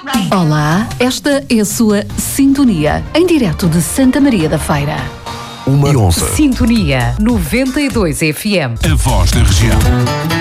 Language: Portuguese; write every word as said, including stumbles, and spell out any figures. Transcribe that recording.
Olá, esta é a sua Sintonia, em direto de Santa Maria da Feira. Uma e onze. Sintonia noventa e dois F M. A voz da região.